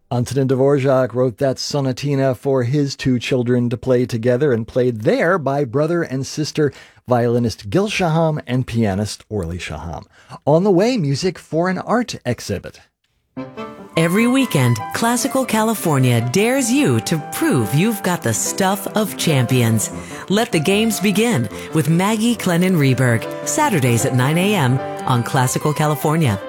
Antonin Dvorak wrote that sonatina for his two children to play together and played there by brother and sister violinist Gil Shaham and pianist Orly Shaham. On the way, music for an art exhibit. Every weekend, Classical California dares you to prove you've got the stuff of champions. Let the games begin with Maggie Clennon Reberg, Saturdays at 9 a.m. on Classical California.